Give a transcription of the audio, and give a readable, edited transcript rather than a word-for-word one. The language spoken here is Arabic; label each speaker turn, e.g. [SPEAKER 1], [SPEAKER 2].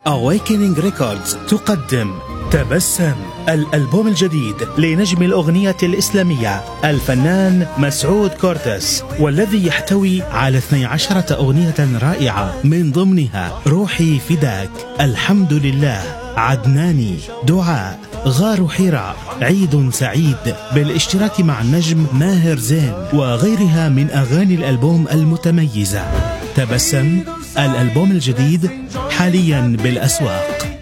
[SPEAKER 1] Awakening Records تقدم تبسم، الألبوم الجديد لنجم الأغنية الإسلامية الفنان مسعود كورتس، والذي يحتوي على 12 أغنية رائعة، من ضمنها روحي فداك، الحمد لله، عدناني، دعاء، غار حراء، عيد سعيد، بالاشتراك مع النجم ماهر زين وغيرها من أغاني الألبوم المتميزة. تبسم، الألبوم الجديد حاليا بالأسواق.